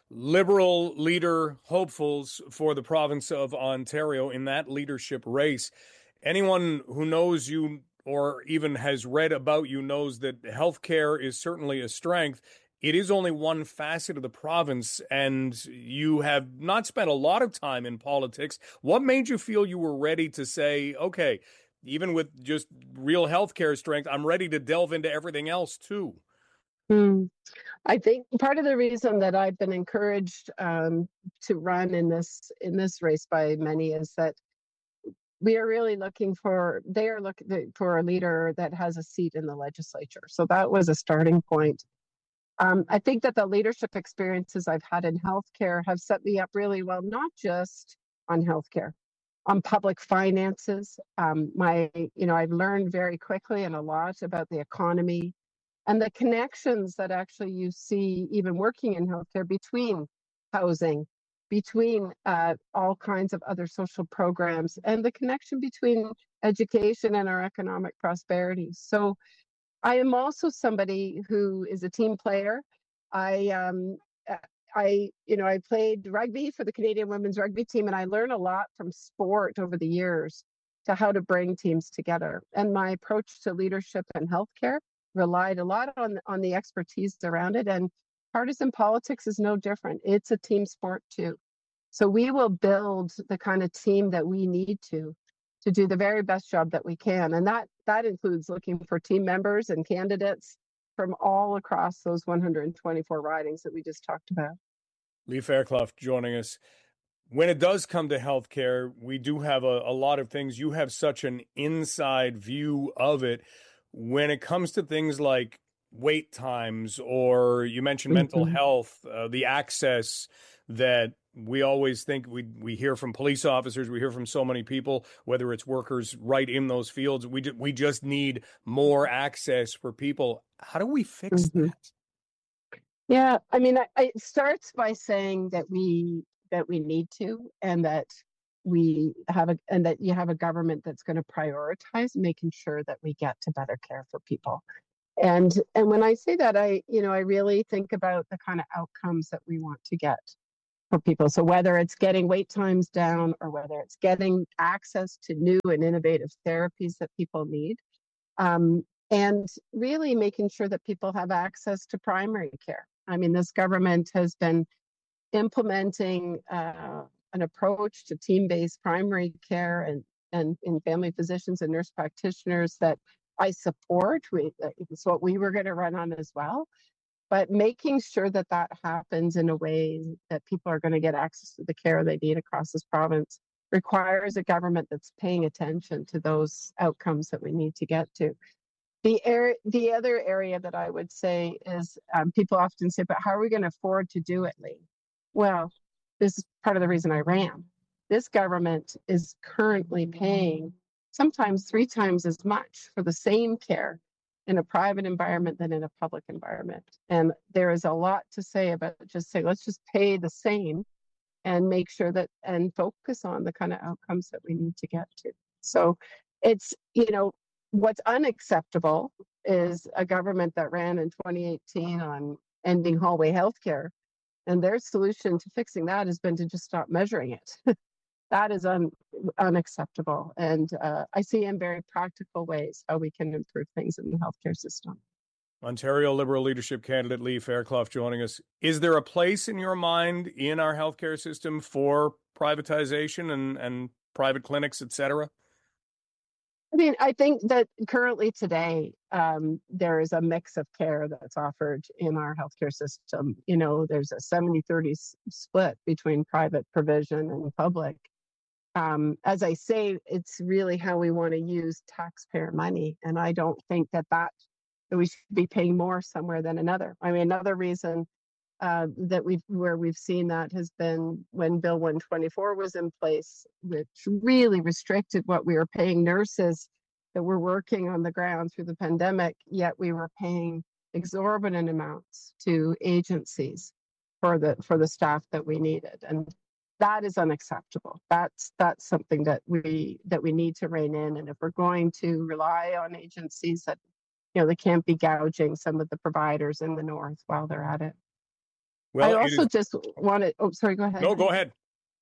Liberal leader hopefuls for the province of Ontario in that leadership race. Anyone who knows you or even has read about you knows that healthcare is certainly a strength. It is only one facet of the province, and you have not spent a lot of time in politics. What made you feel you were ready to say, okay, even with just real healthcare strength, I'm ready to delve into everything else too? Hmm. I think part of the reason that I've been encouraged um, to run in this in this race by many is that we are really looking for, they are looking for a leader that has a seat in the legislature. So that was a starting point. Um, I think that the leadership experiences I've had in healthcare have set me up really well, not just on healthcare, on public finances. Um, my, you know, I've learned very quickly and a lot about the economy and the connections that actually you see even working in healthcare between housing, between uh, all kinds of other social programs, and the connection between education and our economic prosperity. So I am also somebody who is a team player. I, um, I, you know, I played rugby for the Canadian women's rugby team, and I learned a lot from sport over the years to how to bring teams together. And my approach to leadership and healthcare relied a lot on on the expertise around it. And partisan politics is no different. It's a team sport too. So we will build the kind of team that we need to. to do the very best job that we can. And that that includes looking for team members and candidates from all across those one hundred twenty-four ridings that we just talked about. Lee Fairclough joining us. When it does come to healthcare, we do have a, a lot of things. You have such an inside view of it. When it comes to things like wait times, or you mentioned mm-hmm. mental health, uh, the access that we always think we we hear from police officers, we hear from so many people, whether it's workers right in those fields. We ju- we just need more access for people. How do we fix mm-hmm. that? Yeah, I mean, I, I, it starts by saying that we that we need to, and that we have a, and that you have a government that's going to prioritize making sure that we get to better care for people. And and when I say that, I you know I really think about the kind of outcomes that we want to get for people. So whether it's getting wait times down, or whether it's getting access to new and innovative therapies that people need, um, and really making sure that people have access to primary care. I mean, this government has been implementing uh, an approach to team-based primary care and, and in family physicians and nurse practitioners that I support. We, it's what we were going to run on as well. But making sure that that happens in a way that people are going to get access to the care they need across this province requires a government that's paying attention to those outcomes that we need to get to. The area, the other area that I would say is um, people often say, but how are we going to afford to do it, Lee? Well, this is part of the reason I ran. This government is currently paying sometimes three times as much for the same care in a private environment than in a public environment. And there is a lot to say about just say, let's just pay the same and make sure that, and focus on the kind of outcomes that we need to get to. So it's, you know, what's unacceptable is a government that ran in twenty eighteen on ending hallway healthcare, and their solution to fixing that has been to just stop measuring it. That is un, unacceptable. And uh, I see in very practical ways how we can improve things in the healthcare system. Ontario Liberal leadership candidate Lee Fairclough joining us. Is there a place in your mind in our healthcare system for privatization and, and private clinics, et cetera? I mean, I think that currently today, um, there is a mix of care that's offered in our healthcare system. You know, there's a seventy thirty split between private provision and public. Um, as I say, it's really how we want to use taxpayer money. And I don't think that, that that we should be paying more somewhere than another. I mean, another reason uh, that we've where we've seen that has been when Bill one twenty-four was in place, which really restricted what we were paying nurses that were working on the ground through the pandemic, yet we were paying exorbitant amounts to agencies for the for the staff that we needed. And that is unacceptable. That's that's something that we that we need to rein in. And if we're going to rely on agencies, that you know they can't be gouging some of the providers in the north while they're at it. Well, I also is... just wanted. Oh, sorry. Go ahead. No, go ahead.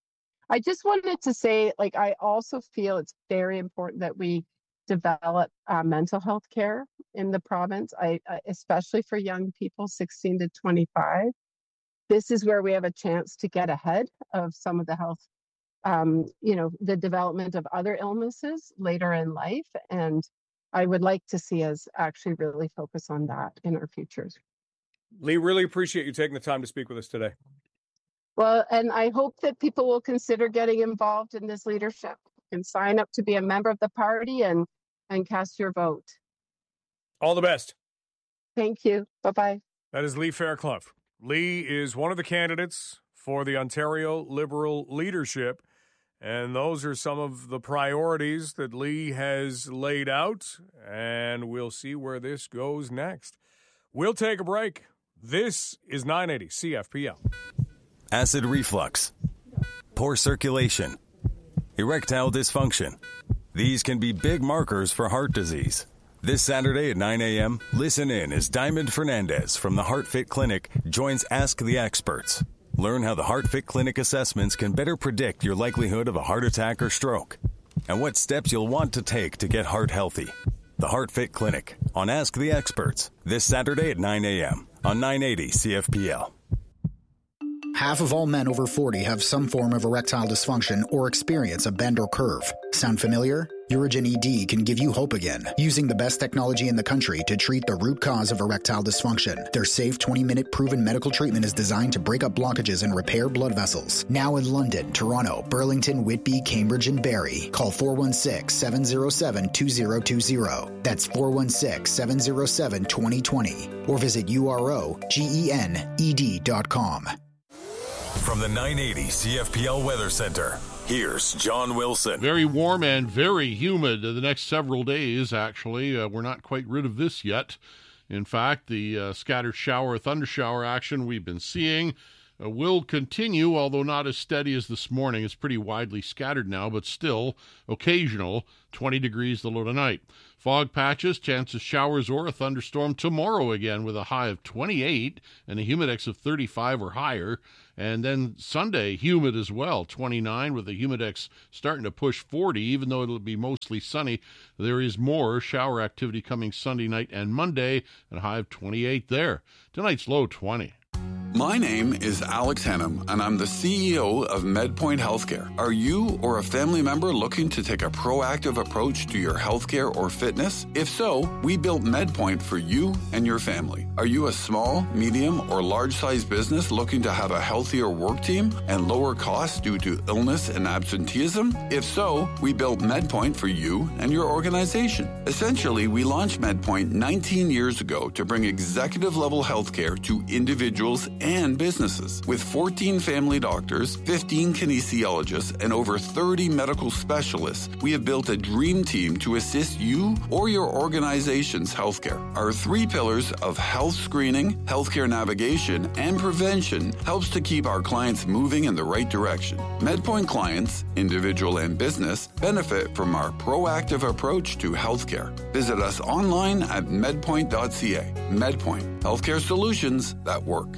I just wanted to say, like, I also feel it's very important that we develop uh, mental health care in the province. I, I especially for young people, sixteen to twenty-five. This is where we have a chance to get ahead of some of the health, um, you know, the development of other illnesses later in life. And I would like to see us actually really focus on that in our futures. Lee, really appreciate you taking the time to speak with us today. Well, and I hope that people will consider getting involved in this leadership and sign up to be a member of the party and, and cast your vote. All the best. Thank you. Bye-bye. That is Lee Fairclough. Lee is one of the candidates for the Ontario Liberal leadership, and those are some of the priorities that Lee has laid out, and we'll see where this goes next. We'll take a break. This is nine eighty C F P L. Acid reflux, poor circulation, erectile dysfunction. These can be big markers for heart disease. This Saturday at nine a.m., listen in as Diamond Fernandez from the HeartFit Clinic joins Ask the Experts. Learn how the HeartFit Clinic assessments can better predict your likelihood of a heart attack or stroke, and what steps you'll want to take to get heart healthy. The HeartFit Clinic on Ask the Experts this Saturday at nine a.m. on nine eighty C F P L. Half of all men over forty have some form of erectile dysfunction or experience a bend or curve. Sound familiar? Urigen E D can give you hope again, using the best technology in the country to treat the root cause of erectile dysfunction. Their safe twenty-minute proven medical treatment is designed to break up blockages and repair blood vessels. Now in London, Toronto, Burlington, Whitby, Cambridge, and Barrie. Call four one six, seven zero seven, two zero two zero. That's four one six, seven zero seven, two zero two zero. Or visit U R O G E N E D dot com. From the nine eighty C F P L Weather Center, here's John Wilson. Very warm and very humid the next several days, actually. Uh, we're not quite rid of this yet. In fact, the uh, scattered shower, thunder shower action we've been seeing uh, will continue, although not as steady as this morning. It's pretty widely scattered now, but still occasional. twenty degrees the low tonight. Fog patches, chance of showers or a thunderstorm tomorrow again with a high of twenty-eight and a humidex of thirty-five or higher. And then Sunday, humid as well, twenty-nine with a humidex starting to push forty, even though it'll be mostly sunny. There is more shower activity coming Sunday night and Monday, and a high of twenty-eight there. Tonight's low, twenty. My name is Alex Hennum, and I'm the C E O of MedPoint Healthcare. Are you or a family member looking to take a proactive approach to your healthcare or fitness? If so, we built MedPoint for you and your family. Are you a small, medium, or large-sized business looking to have a healthier work team and lower costs due to illness and absenteeism? If so, we built MedPoint for you and your organization. Essentially, we launched MedPoint nineteen years ago to bring executive-level healthcare to individuals and businesses. With fourteen family doctors, fifteen kinesiologists, and over thirty medical specialists, we have built a dream team to assist you or your organization's healthcare. Our three pillars of health screening, healthcare navigation, and prevention helps to keep our clients moving in the right direction. MedPoint clients, individual and business, benefit from our proactive approach to healthcare. Visit us online at medpoint dot c a. MedPoint, healthcare solutions that work.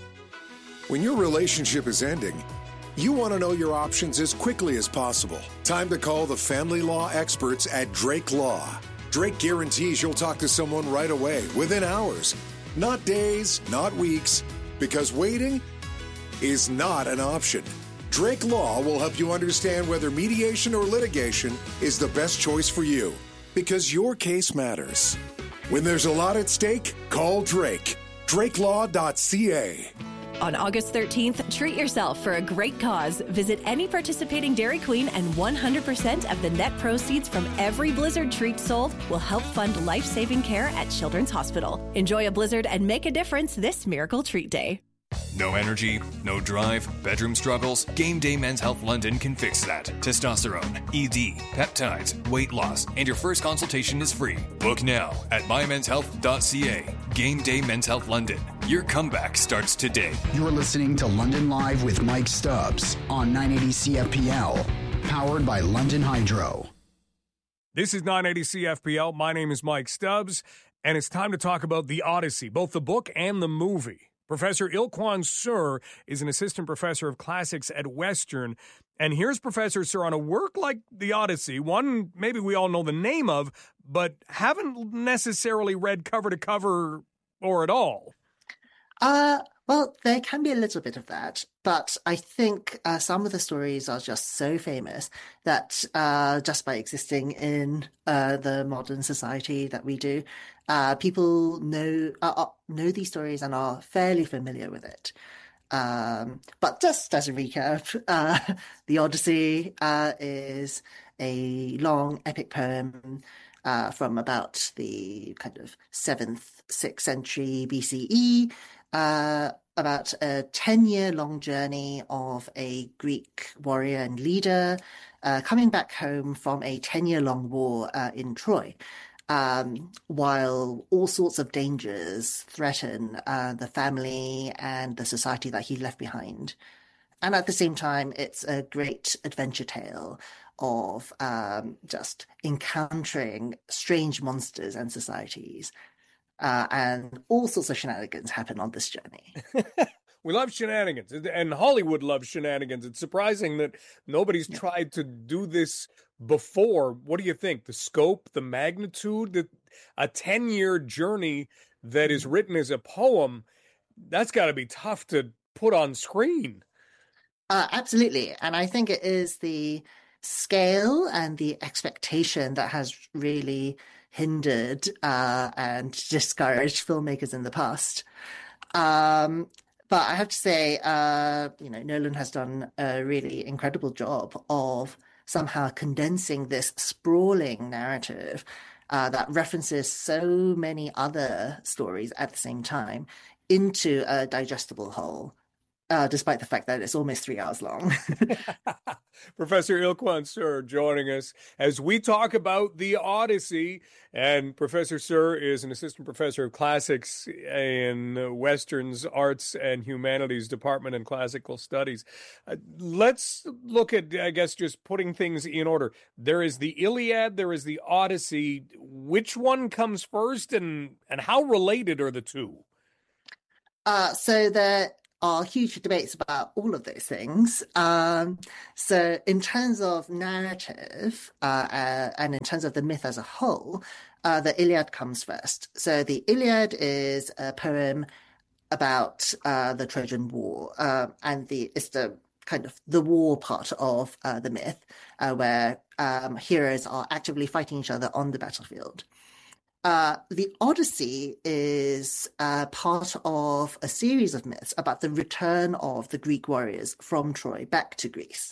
When your relationship is ending, you want to know your options as quickly as possible. Time to call the family law experts at Drake Law. Drake guarantees you'll talk to someone right away, within hours. Not days, not weeks, because waiting is not an option. Drake Law will help you understand whether mediation or litigation is the best choice for you, because your case matters. When there's a lot at stake, call Drake. drake law dot c a. On August thirteenth, treat yourself for a great cause. Visit any participating Dairy Queen and one hundred percent of the net proceeds from every Blizzard treat sold will help fund life-saving care at Children's Hospital. Enjoy a Blizzard and make a difference this Miracle Treat Day. No energy, no drive, bedroom struggles? Game Day Men's Health London can fix that. Testosterone, E D, peptides, weight loss, and your first consultation is free. Book now at my mens health dot c a. Game Day Men's Health London. Your comeback starts today. You're listening to London Live with Mike Stubbs on nine eighty C F P L, powered by London Hydro. This is nine eighty C F P L. My name is Mike Stubbs, and it's time to talk about The Odyssey, both the book and the movie. Professor Ilkwan Sur is an assistant professor of classics at Western. And here's Professor Sur on a work like The Odyssey, one maybe we all know the name of, but haven't necessarily read cover to cover or at all. Uh, well, there can be a little bit of that, but I think uh, some of the stories are just so famous that uh, just by existing in uh, the modern society that we do, uh, people know uh, know these stories and are fairly familiar with it. Um, but just as a recap, uh, The Odyssey uh, is a long epic poem uh, from about the kind of seventh, sixth century B C E, uh, about a ten-year-long journey of a Greek warrior and leader uh, coming back home from a ten-year-long war uh, in Troy. Um, while all sorts of dangers threaten uh, the family and the society that he left behind. And at the same time, it's a great adventure tale of um, just encountering strange monsters and societies. Uh, and all sorts of shenanigans happen on this journey. We love shenanigans, and Hollywood loves shenanigans. It's surprising that nobody's yeah. tried to do this before. What do you think? The scope, the magnitude, that a ten-year journey that is written as a poem, that's got to be tough to put on screen. Uh, absolutely. And I think it is the scale and the expectation that has really hindered uh, and discouraged filmmakers in the past. Um, but I have to say, uh, you know, Nolan has done a really incredible job of somehow condensing this sprawling narrative uh, that references so many other stories at the same time into a digestible whole. uh, despite the fact that it's almost three hours long. Professor Ilkwan Sur joining us as we talk about the Odyssey. And Professor Sur is an assistant professor of classics in Western's Arts and Humanities Department and Classical Studies. Uh, let's look at, I guess, just putting things in order. There is the Iliad, there is the Odyssey. Which one comes first, and, and how related are the two? Uh, so there are huge debates about all of those things. Um, so in terms of narrative uh, uh, and in terms of the myth as a whole, uh, the Iliad comes first. So the Iliad is a poem about uh, the Trojan War, uh, and the it's the kind of the war part of uh, the myth, uh, where um, heroes are actively fighting each other on the battlefield. Uh, the Odyssey is uh, part of a series of myths about the return of the Greek warriors from Troy back to Greece.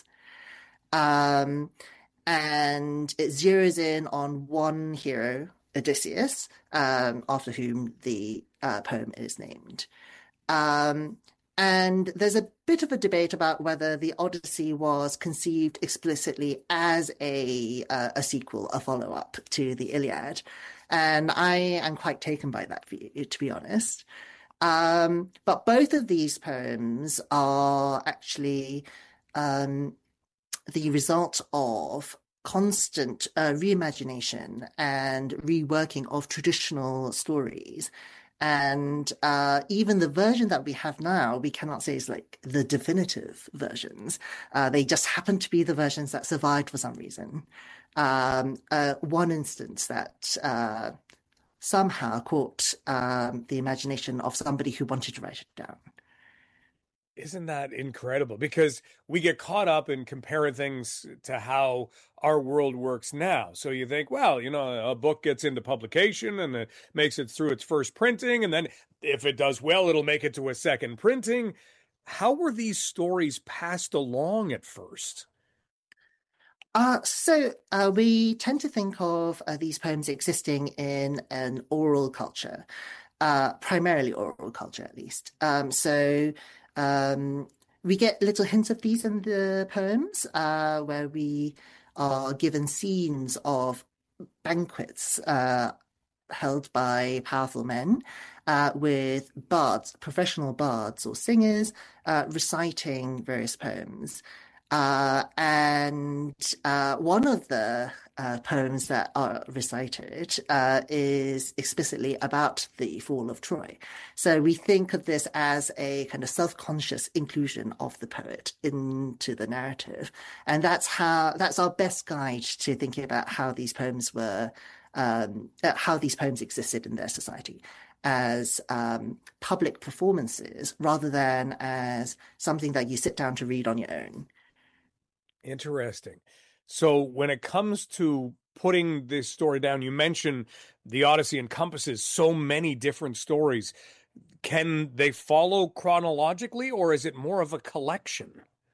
Um, and it zeroes in on one hero, Odysseus, um, after whom the uh, poem is named. Um, and there's a bit of a debate about whether the Odyssey was conceived explicitly as a, uh, a sequel, a follow-up to the Iliad. And I am quite taken by that view, to be honest. Um, but both of these poems are actually um, the result of constant uh, reimagination and reworking of traditional stories. And uh, even the version that we have now, we cannot say is like the definitive versions. Uh, they just happen to be the versions that survived for some reason. Um, uh, one instance that uh, somehow caught um, the imagination of somebody who wanted to write it down. Isn't that incredible? Because we get caught up in comparing things to how our world works now. So you think, well, you know, a book gets into publication and it makes it through its first printing. And then if it does well, it'll make it to a second printing. How were these stories passed along at first? Uh, so uh, we tend to think of uh, these poems existing in an oral culture, uh, primarily oral culture at least. Um, so um, we get little hints of these in the poems uh, where we are given scenes of banquets uh, held by powerful men uh, with bards, professional bards or singers uh, reciting various poems. Uh, and uh, one of the uh, poems that are recited uh, is explicitly about the fall of Troy. So we think of this as a kind of self-conscious inclusion of the poet into the narrative. And that's how that's our best guide to thinking about how these poems were, um, uh, how these poems existed in their society, as um, public performances rather than as something that you sit down to read on your own. Interesting. So when it comes to putting this story down, you mentioned the Odyssey encompasses so many different stories. Can they follow chronologically, or is it more of a collection?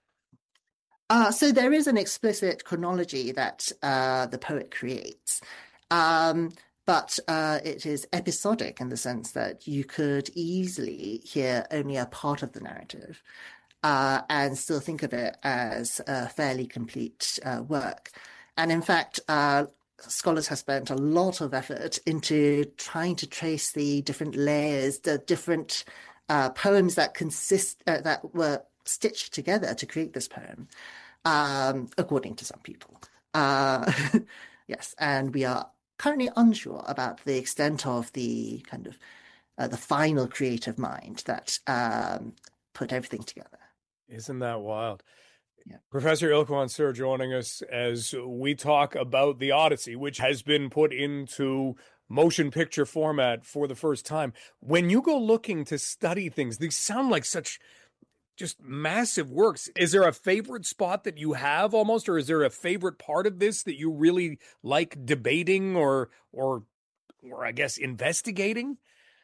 Uh, so there is an explicit chronology that uh, the poet creates. Um, but uh, it is episodic in the sense that you could easily hear only a part of the narrative. Uh, and still think of it as a fairly complete uh, work. And in fact, uh, scholars have spent a lot of effort into trying to trace the different layers, the different uh, poems that consist uh, that were stitched together to create this poem, um, according to some people. Uh, yes, and we are currently unsure about the extent of the kind of uh, the final creative mind that um, put everything together. Isn't that wild? Yeah. Professor Ilkwan Sur joining us as we talk about the Odyssey, which has been put into motion picture format for the first time. When you go looking to study things, these sound like such just massive works. Is there a favorite spot that you have almost, or is there a favorite part of this that you really like debating or, or, or I guess investigating?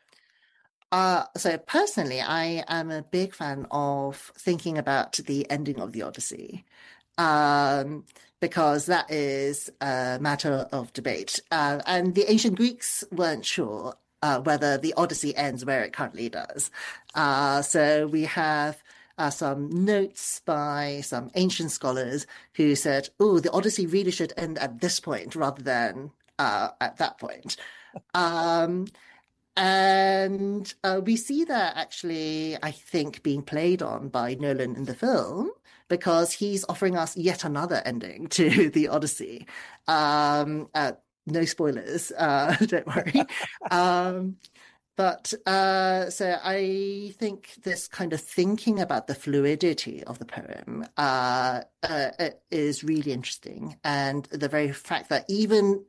Uh, so personally, I am a big fan of thinking about the ending of the Odyssey, um, because that is a matter of debate. Uh, and the ancient Greeks weren't sure uh, whether the Odyssey ends where it currently does. Uh, so we have uh, some notes by some ancient scholars who said, oh, the Odyssey really should end at this point rather than uh, at that point. Um, and uh, we see that actually, I think, being played on by Nolan in the film, because he's offering us yet another ending to the Odyssey. Um, uh, no spoilers, uh, don't worry. um, but uh, so I think this kind of thinking about the fluidity of the poem uh, uh, is really interesting. And the very fact that even